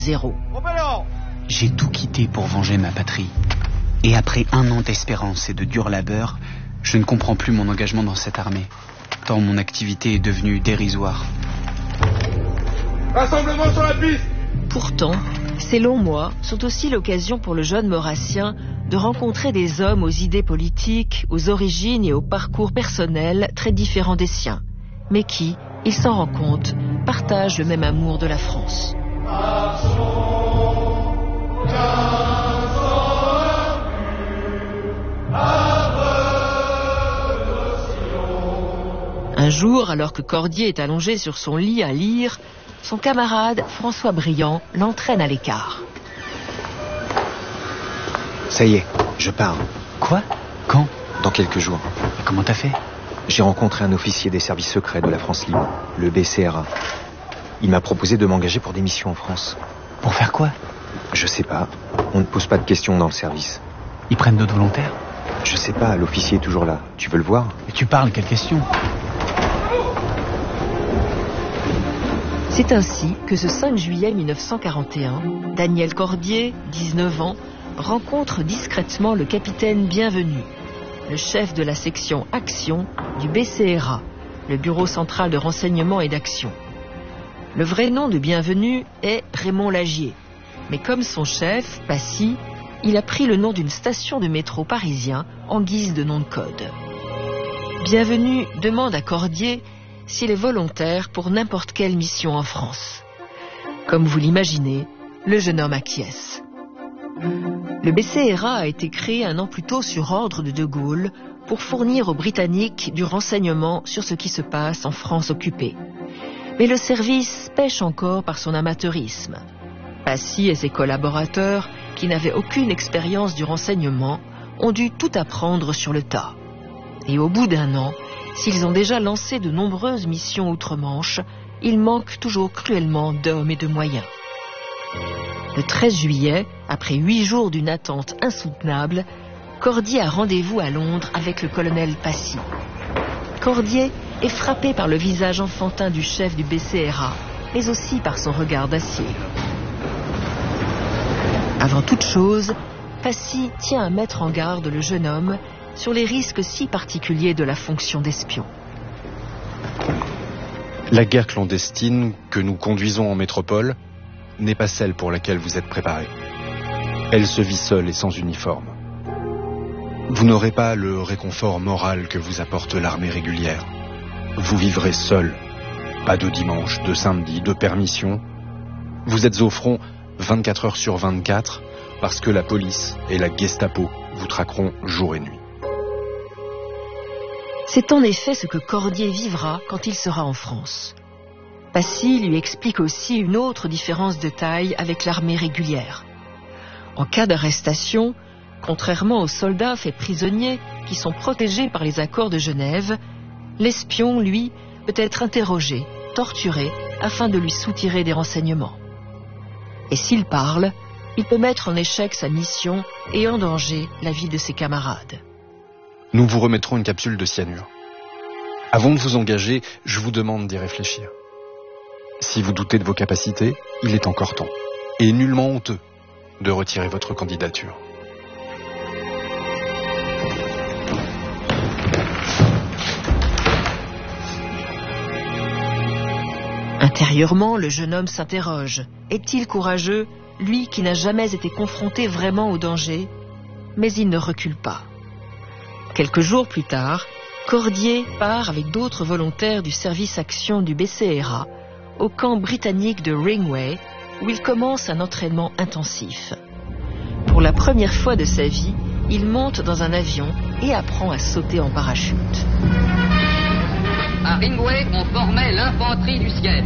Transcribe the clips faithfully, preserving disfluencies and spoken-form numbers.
zéro. J'ai tout quitté pour venger ma patrie. Et après un an d'espérance et de dur labeur, je ne comprends plus mon engagement dans cette armée, tant mon activité est devenue dérisoire. Rassemblement sur la piste! Pourtant, ces longs mois sont aussi l'occasion pour le jeune Maurassien de rencontrer des hommes aux idées politiques, aux origines et au parcours personnel très différents des siens, mais qui, il s'en rend compte, partagent le même amour de la France. Un jour, alors que Cordier est allongé sur son lit à lire, son camarade François Briand l'entraîne à l'écart. Ça y est, je pars. Quoi? Quand? Dans quelques jours. Et comment t'as fait? J'ai rencontré un officier des services secrets de la France libre, le B C R A. Il m'a proposé de m'engager pour des missions en France. Pour faire quoi? Je sais pas. On ne pose pas de questions dans le service. Ils prennent d'autres volontaires? Je sais pas, l'officier est toujours là. Tu veux le voir? Et tu parles, quelle question? C'est ainsi que ce cinq juillet mille neuf cent quarante et un, Daniel Cordier, dix-neuf ans, rencontre discrètement le capitaine Bienvenu, le chef de la section Action du B C R A, le Bureau central de renseignement et d'action. Le vrai nom de Bienvenu est Raymond Lagier, mais comme son chef, Passy, il a pris le nom d'une station de métro parisien en guise de nom de code. Bienvenu demande à Cordier s'il est volontaire pour n'importe quelle mission en France. Comme vous l'imaginez, le jeune homme acquiesce. Le B C R A a été créé un an plus tôt sur ordre de De Gaulle pour fournir aux Britanniques du renseignement sur ce qui se passe en France occupée. Mais le service pêche encore par son amateurisme. Passy et ses collaborateurs, qui n'avaient aucune expérience du renseignement, ont dû tout apprendre sur le tas. Et au bout d'un an, s'ils ont déjà lancé de nombreuses missions outre-Manche, ils manquent toujours cruellement d'hommes et de moyens. Le treize juillet, après huit jours d'une attente insoutenable, Cordier a rendez-vous à Londres avec le colonel Passy. Cordier est frappé par le visage enfantin du chef du B C R A, mais aussi par son regard d'acier. Avant toute chose, Passy tient à mettre en garde le jeune homme sur les risques si particuliers de la fonction d'espion. La guerre clandestine que nous conduisons en métropole n'est pas celle pour laquelle vous êtes préparés. Elle se vit seule et sans uniforme. Vous n'aurez pas le réconfort moral que vous apporte l'armée régulière. Vous vivrez seul. Pas de dimanche, de samedi, de permission. Vous êtes au front vingt-quatre heures sur vingt-quatre parce que la police et la Gestapo vous traqueront jour et nuit. C'est en effet ce que Cordier vivra quand il sera en France. Passy lui explique aussi une autre différence de taille avec l'armée régulière. En cas d'arrestation, contrairement aux soldats faits prisonniers qui sont protégés par les accords de Genève, l'espion, lui, peut être interrogé, torturé, afin de lui soutirer des renseignements. Et s'il parle, il peut mettre en échec sa mission et en danger la vie de ses camarades. Nous vous remettrons une capsule de cyanure. Avant de vous engager, je vous demande d'y réfléchir. Si vous doutez de vos capacités, il est encore temps, et nullement honteux, de retirer votre candidature. Intérieurement, le jeune homme s'interroge. Est-il courageux, lui qui n'a jamais été confronté vraiment au danger? Mais il ne recule pas. Quelques jours plus tard, Cordier part avec d'autres volontaires du service action du B C R A au camp britannique de Ringway, où il commence un entraînement intensif. Pour la première fois de sa vie, il monte dans un avion et apprend à sauter en parachute. À Ringway, on formait l'infanterie du ciel.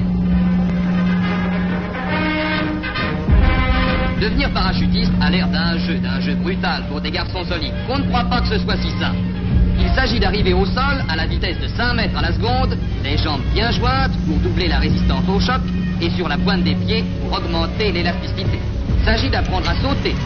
Devenir parachutiste a l'air d'un jeu, d'un jeu brutal pour des garçons solides. On ne croit pas que ce soit si simple. Il s'agit d'arriver au sol à la vitesse de cinq mètres à la seconde, les jambes bien jointes pour doubler la résistance au choc et sur la pointe des pieds pour augmenter l'élasticité. Il s'agit d'apprendre à sauter.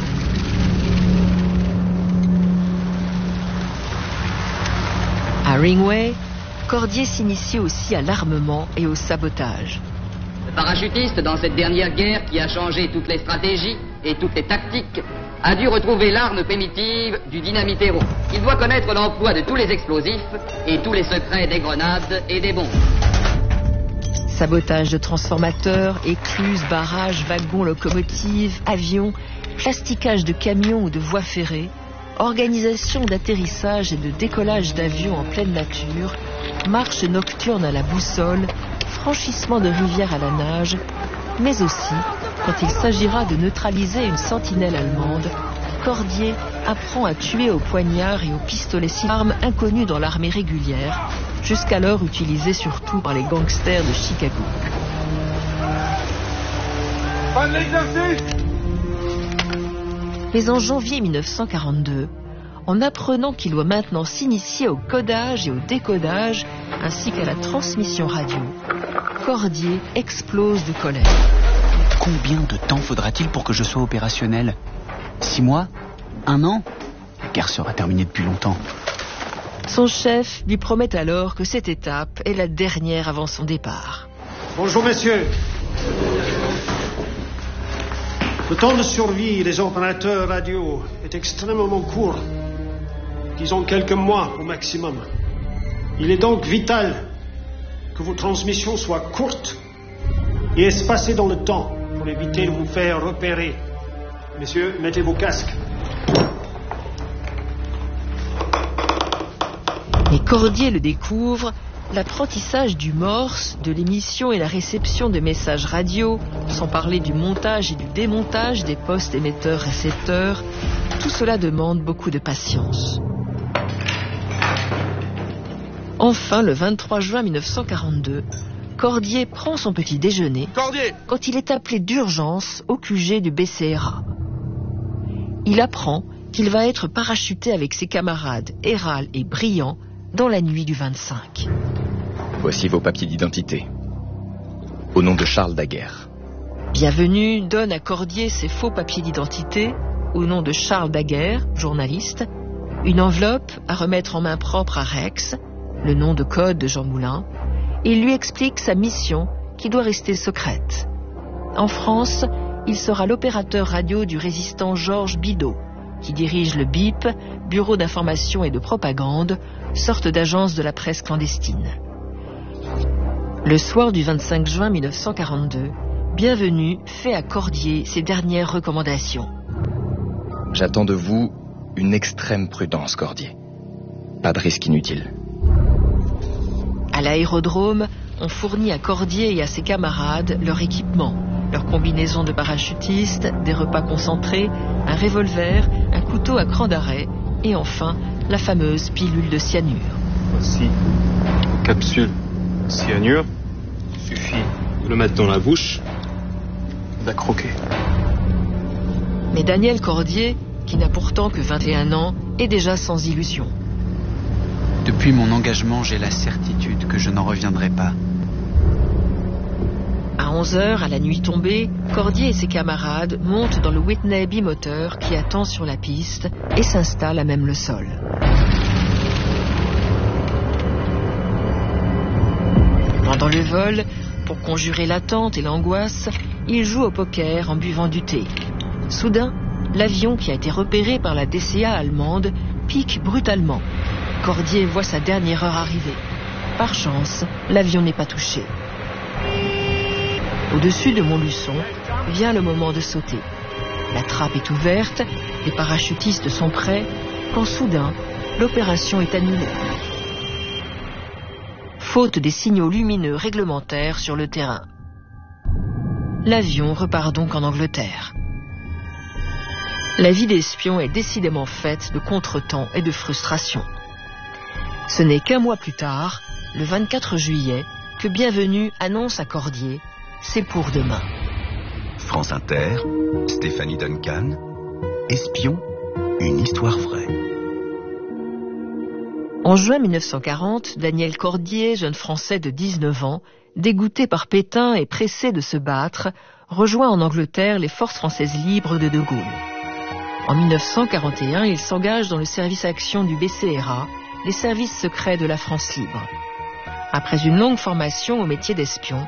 À Ringway, Cordier s'initie aussi à l'armement et au sabotage. Le parachutiste, dans cette dernière guerre qui a changé toutes les stratégies et toutes les tactiques, a dû retrouver l'arme primitive du dynamitéro. Il doit connaître l'emploi de tous les explosifs et tous les secrets des grenades et des bombes. Sabotage de transformateurs, écluses, barrages, wagons, locomotives, avions, plasticage de camions ou de voies ferrées, organisation d'atterrissage et de décollage d'avions en pleine nature, marche nocturne à la boussole, franchissement de rivières à la nage, mais aussi, quand il s'agira de neutraliser une sentinelle allemande, Cordier apprend à tuer au poignard et au pistolet, armes inconnues dans l'armée régulière, jusqu'alors utilisées surtout par les gangsters de Chicago. Fin de l'exercice! Mais en janvier mille neuf cent quarante-deux, en apprenant qu'il doit maintenant s'initier au codage et au décodage, ainsi qu'à la transmission radio, Cordier explose de colère. Combien de temps faudra-t-il pour que je sois opérationnel? Six mois? Un an? La guerre sera terminée depuis longtemps. Son chef lui promet alors que cette étape est la dernière avant son départ. Bonjour messieurs. Le temps de survie des opérateurs radio est extrêmement court. Disons quelques mois au maximum. Il est donc vital que vos transmissions soient courtes et espacées dans le temps pour éviter de vous faire repérer. Messieurs, mettez vos casques. Mais Cordier le découvre, l'apprentissage du morse, de l'émission et la réception de messages radio, sans parler du montage et du démontage des postes émetteurs-récepteurs, tout cela demande beaucoup de patience. Enfin, le vingt-trois juin mille neuf cent quarante-deux, Cordier prend son petit déjeuner Cordier! quand il est appelé d'urgence au Q G du B C R A. Il apprend qu'il va être parachuté avec ses camarades Héral et Briand dans la nuit du vingt-cinq. Voici vos papiers d'identité. Au nom de Charles Daguerre. Bienvenue donne à Cordier ses faux papiers d'identité, au nom de Charles Daguerre, journaliste, une enveloppe à remettre en main propre à Rex, le nom de code de Jean Moulin, et lui explique sa mission qui doit rester secrète. En France, il sera l'opérateur radio du résistant Georges Bidault, qui dirige le B I P, Bureau d'information et de propagande, sorte d'agence de la presse clandestine. Le soir du vingt-cinq juin mille neuf cent quarante-deux, Bienvenue fait à Cordier ses dernières recommandations. J'attends de vous une extrême prudence, Cordier. Pas de risque inutile. À l'aérodrome, on fournit à Cordier et à ses camarades leur équipement, leur combinaison de parachutistes, des repas concentrés, un revolver, un couteau à cran d'arrêt et enfin la fameuse pilule de cyanure. Voici capsule cyanure. Il suffit de le mettre dans la bouche, de la croquer. Mais Daniel Cordier, qui n'a pourtant que vingt et un ans, est déjà sans illusion. Depuis mon engagement, j'ai la certitude que je n'en reviendrai pas. À onze heures, à la nuit tombée, Cordier et ses camarades montent dans le Whitney bimoteur qui attend sur la piste et s'installe à même le sol. Pendant le vol, pour conjurer l'attente et l'angoisse, ils jouent au poker en buvant du thé. Soudain, l'avion qui a été repéré par la D C A allemande pique brutalement. Cordier voit sa dernière heure arriver. Par chance, l'avion n'est pas touché. Au-dessus de Montluçon, vient le moment de sauter. La trappe est ouverte, les parachutistes sont prêts, quand soudain, l'opération est annulée. Faute des signaux lumineux réglementaires sur le terrain. L'avion repart donc en Angleterre. La vie d'espion est décidément faite de contretemps et de frustration. Ce n'est qu'un mois plus tard, le vingt-quatre juillet, que Bienvenue annonce à Cordier « C'est pour demain ». France Inter, Stéphanie Duncan, Espion, une histoire vraie. En juin mille neuf cent quarante, Daniel Cordier, jeune Français de dix-neuf ans, dégoûté par Pétain et pressé de se battre, rejoint en Angleterre les forces françaises libres de De Gaulle. En mille neuf cent quarante et un, il s'engage dans le service action du B C R A, les services secrets de la France libre. Après une longue formation au métier d'espion,